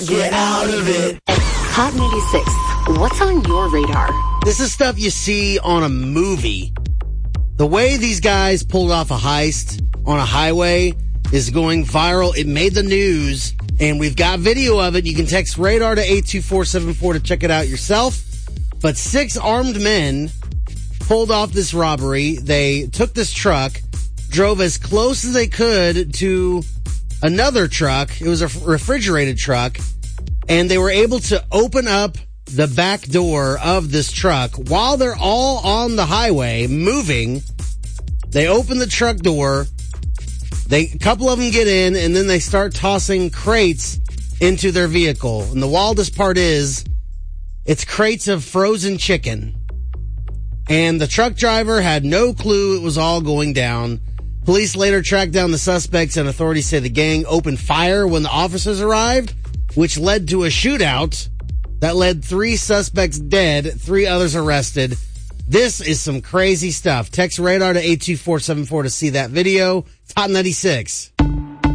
Get out of it. Hot 96. What's on your radar? This is stuff you see on a movie. The way these guys pulled off a heist on a highway is going viral. It made the news, and we've got video of it. You can text radar to 82474 to check it out yourself. But 6 armed men pulled off this robbery. They took this truck, drove as close as they could to another truck. It was a refrigerated truck, and they were able to open up the back door of this truck while they're all on the highway moving. They open the truck door. A couple of them get in, and then they start tossing crates into their vehicle. And the wildest part is, it's crates of frozen chicken. And the truck driver had no clue it was all going down. Police later tracked down the suspects, and authorities say the gang opened fire when the officers arrived, which led to a shootout that led 3 suspects dead, 3 others arrested. This is some crazy stuff. Text radar to 82474 to see that video. Top 96.